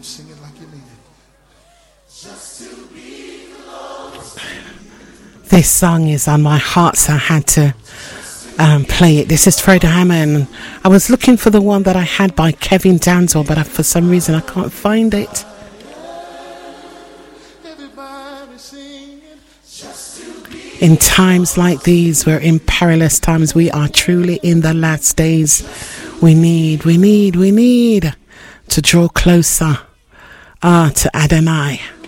Sing it like you mean it. This song is on my heart, so I had to play it. This is Fred Hammond. I was looking for the one that I had by Kevin Danswell, but for some reason I can't find it. In times like these, we're in perilous times. We are truly in the last days. We need to draw closer to Adonai.